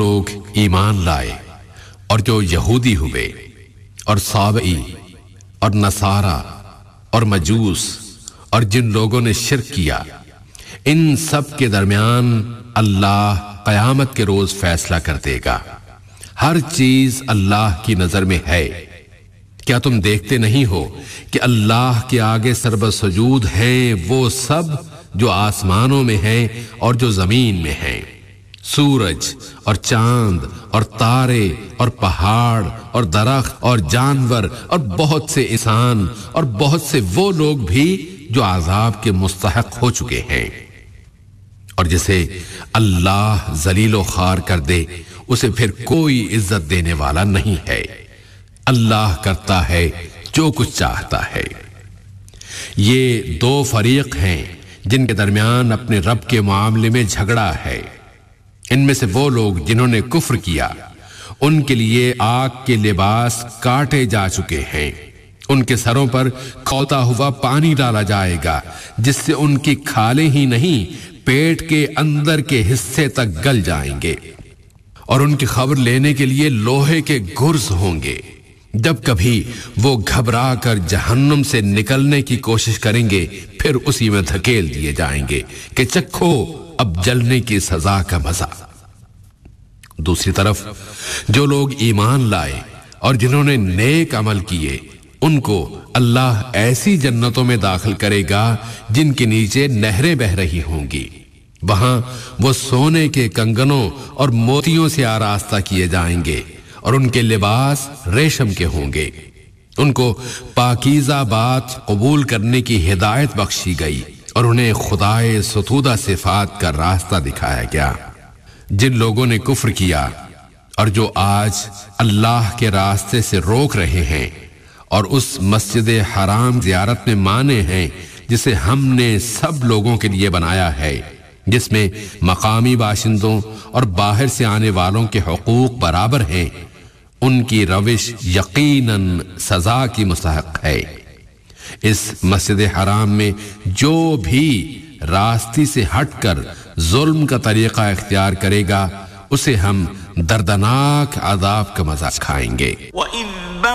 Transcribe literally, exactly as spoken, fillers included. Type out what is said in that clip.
लोग ईमान लाए और जो यहूदी हुए और साबई और नसारा और मजूस और जिन लोगों ने शिर्क किया, इन सब के दरमियान अल्लाह क़यामत के रोज फैसला कर देगा। हर चीज अल्लाह की नजर में है। क्या तुम देखते नहीं हो कि अल्लाह के आगे सर्वसजूद हैं वो सब जो आसमानों में हैं और जो जमीन में हैं, सूरज और चांद और तारे और पहाड़ और दरख्त और जानवर और बहुत से इंसान और बहुत से वो लोग भी जो आजाब के मुस्तहक हो चुके हैं। और जिसे अल्लाह जलीलो खार कर दे उसे फिर कोई इज्जत देने वाला नहीं है। अल्लाह करता है जो कुछ चाहता है। ये दो फरीक हैं जिनके दरमियान अपने रब के मामले में झगड़ा है। इनमें से वो लोग जिन्होंने कुफ्र किया, उनके लिए आग के लिबास काटे जा चुके हैं। उनके सरों पर खौता हुआ पानी डाला जाएगा जिससे उनकी खालें ही नहीं पेट के अंदर के हिस्से तक गल जाएंगे। और उनकी खबर लेने के लिए लोहे के गुर्ज होंगे। जब कभी वो घबरा कर जहन्नुम से निकलने की कोशिश करेंगे फिर उसी में धकेल दिए जाएंगे कि चखो अब जलने की सजा का मजा। दूसरी तरफ जो लोग ईमान लाए और जिन्होंने नेक अमल किए, उनको अल्लाह ऐसी जन्नतों में दाखिल करेगा जिनके नीचे नहरें बह रही होंगी। वहां वो सोने के कंगनों और मोतियों से आरास्ता किए जाएंगे और उनके लिबास रेशम के होंगे। उनको पाकीज़ा बात कबूल करने की हिदायत बख्शी गई और उन्हें खुदाए सतूदा सिफात का रास्ता दिखाया गया। जिन लोगों ने कुफ्र किया और जो आज अल्लाह के रास्ते से रोक रहे हैं और उस मस्जिद हराम ज़ियारत में माने हैं जिसे हमने सब लोगों के लिए बनाया है, जिसमें मकामी बाशिंदों और बाहर से आने वालों के हुकूक बराबर हैं, उनकी रविश यकीनन सजा की मुस्तहक है। इस मस्जिद हराम में जो भी रास्ते से हटकर जुल्म का तरीका इख्तियार करेगा उसे हम दर्दनाक अजाब का मजा खाएंगे।